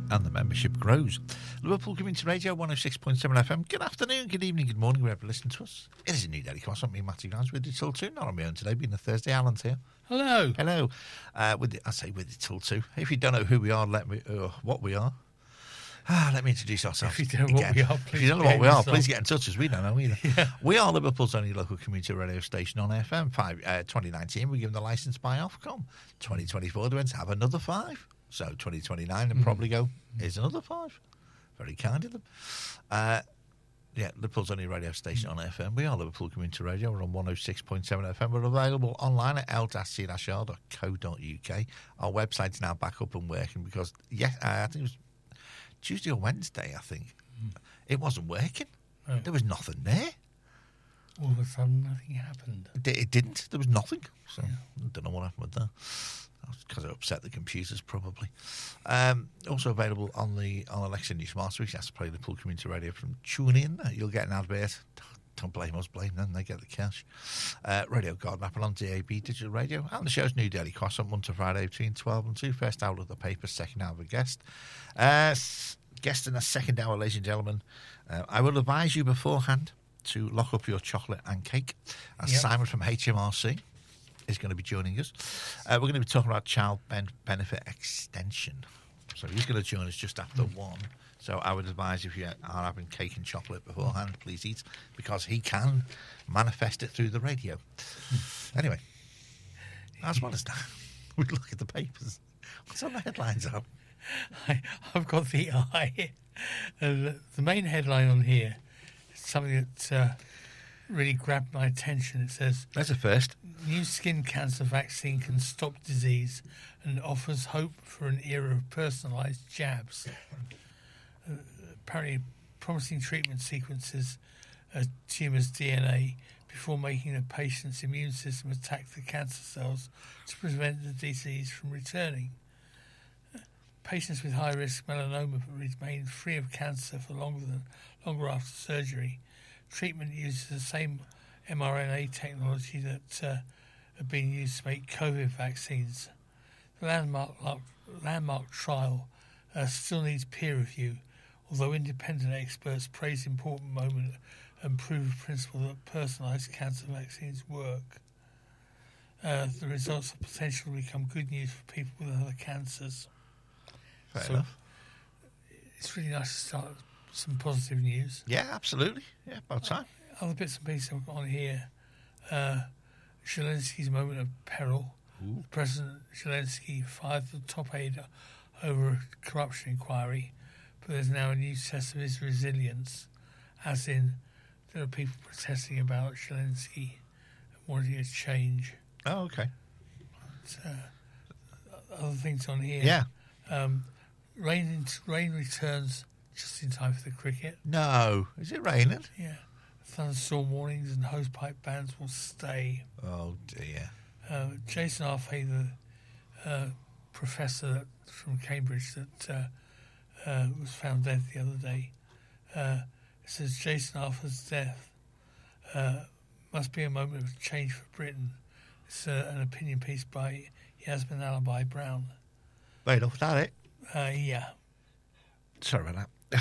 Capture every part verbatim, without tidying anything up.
and the membership grows. Liverpool Community Radio, one oh six point seven F M. Good afternoon, good evening, good morning, wherever you listen to us. It is a new daily cross. I'm me, Matty Grimes, with you till two. Not on my own today, being a Thursday. Alan's here. Hello. Hello. Uh, with the, I say with you till two. If you don't know who we are, let me, uh, what we are. Ah, let me introduce ourselves. If you don't know what we are, if you don't know what we are, yourself. please get in touch, as we don't know either. Yeah. We are Liverpool's only local community radio station on F M. Five, uh, twenty nineteen, we given the licence by Ofcom. twenty twenty-four, they went to have another five. So twenty twenty-nine, and mm. probably go, here's another five. Very kind of them. Uh, yeah, Liverpool's only radio station on F M. We are Liverpool Community Radio. We're on one oh six point seven F M. We're available online at l c dash r dot co dot u k. Our website's now back up and working because, yeah, I think it was Tuesday or Wednesday, I think. Mm. It wasn't working. Oh. There was nothing there. All of a sudden, nothing happened. It, it didn't. There was nothing. So yeah. I don't know what happened with that. Because it upset the computers, probably. Um, also available on the on Alexa New Smart Speakers. You have to play Liverpool Community Radio from TuneIn. You'll get an advert. Don't blame us, blame them. They get the cash. Uh, Radio Garden Apple on D A B Digital Radio. And the show's New Daily Cross on Monday to Friday between twelve and two. First hour of the paper, second hour of a guest. Uh, guest in the second hour, ladies and gentlemen. Uh, I will advise you beforehand to lock up your chocolate and cake. As yep. Simon from H M R C is going to be joining us. Uh, we're going to be talking about child ben- benefit extension. So he's going to join us just after mm. one. So I would advise if you are having cake and chocolate beforehand, please eat, because he can manifest it through the radio. Mm. Anyway, as well as that, we look at the papers. What's on the headlines up? I, I've got the eye. Uh, the main headline on here is something that uh, really grabbed my attention. It says, that's a first. New skin cancer vaccine can stop disease and offers hope for an era of personalised jabs. Uh, apparently, promising treatment sequences uh, tumours' D N A before making the patient's immune system attack the cancer cells to prevent the disease from returning. Uh, patients with high-risk melanoma remain free of cancer for longer than longer after surgery. Treatment uses the same mRNA technology that uh, have been used to make COVID vaccines. The landmark, landmark trial uh, still needs peer review, although independent experts praise the important moment and prove the principle that personalised cancer vaccines work. Uh, the results have potential to become good news for people with other cancers. Fair so enough. It's really nice to start some positive news. Yeah, absolutely. Yeah, about time. Other bits and pieces I've got on here. Uh, Zelensky's moment of peril. Ooh. President Zelensky fired the top aide over a corruption inquiry, but there's now a new test of his resilience, as in there are people protesting about Zelensky wanting a change. Oh, okay. But, uh, other things on here. Yeah. Um, rain, rain returns just in time for the cricket. No. Is it raining? Yeah. Thunderstorm warnings and hosepipe bans will stay. Oh, dear. Uh, Jason Arfay, the uh, professor that, from Cambridge that uh, uh, was found dead the other day, uh, says Jason Arfay's death uh, must be a moment of change for Britain. It's uh, an opinion piece by Yasmin Alibi Brown. Wait, was that it? Uh, yeah. Sorry about that.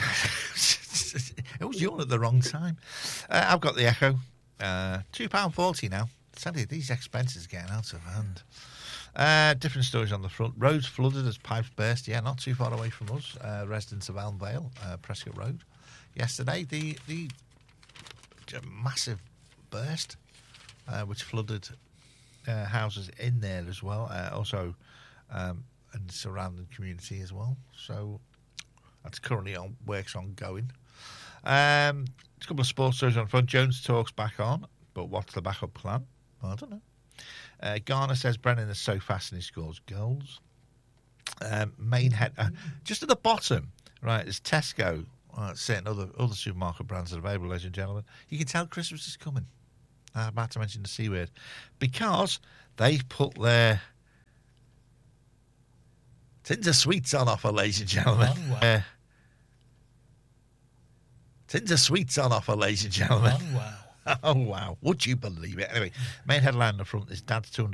It was yawn at the wrong time. Uh, I've got the Echo. Uh, two pounds forty now. I tell you, these expenses are getting out of hand. Uh, different stories on the front. Roads flooded as pipes burst. Yeah, not too far away from us. Uh, residents of Elm Vale, uh, Prescott Road. Yesterday, the, the massive burst, uh, which flooded uh, houses in there as well. Uh, also, um, and surrounding community as well. So that's currently on works ongoing. Um, a couple of sports stories on front. Jones talks back on, but what's the backup plan? I don't know. Uh, Garner says Brennan is so fast and he scores goals. Um, main head, uh, just at the bottom, right? There's Tesco, uh, certain other other supermarket brands that are available, ladies and gentlemen. You can tell Christmas is coming. I'm about to mention the C word because they've put their Tinder Sweets on offer, ladies and gentlemen. Oh, wow. Uh, Tinder Sweets on offer, ladies and gentlemen. Oh, wow. Oh, wow. Would you believe it? Anyway, main headline on the front is Dad's two hundred